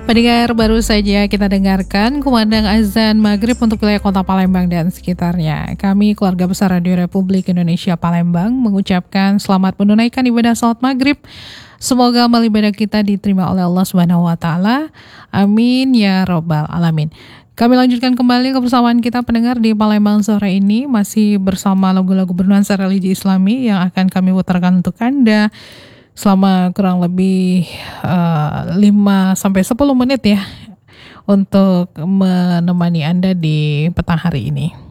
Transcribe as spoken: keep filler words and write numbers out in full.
Pendengar, baru saja kita dengarkan kumandang azan maghrib untuk wilayah kota Palembang dan sekitarnya. Kami keluarga besar Radio Republik Indonesia Palembang mengucapkan selamat menunaikan ibadah salat maghrib. Semoga amal ibadah kita diterima oleh Allah Subhanahu Wa Taala. Amin ya Robbal Alamin. Kami lanjutkan kembali kebersamaan kita pendengar di Palembang sore ini, masih bersama lagu-lagu bernuansa religi Islami yang akan kami putarkan untuk Anda selama kurang lebih uh, lima sampai sepuluh menit ya untuk menemani Anda di petang hari ini.